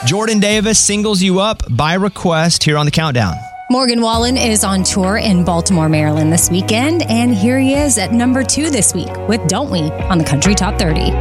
Jordan Davis singles you up by request here on the Countdown. Morgan Wallen is on tour in Baltimore, Maryland this weekend, and here he is at number 2 this week with Don't We on the Country Top 30.